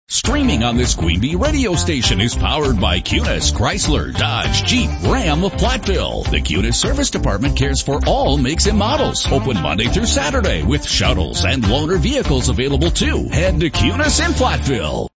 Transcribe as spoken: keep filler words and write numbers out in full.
Streaming on this Queen Bee radio station is powered by Cunis, Chrysler, Dodge, Jeep, Ram of Platteville. The Cunis Service Department cares for all makes and models. Open Monday through Saturday with shuttles and loaner vehicles available too. Head to Cunis in Platteville.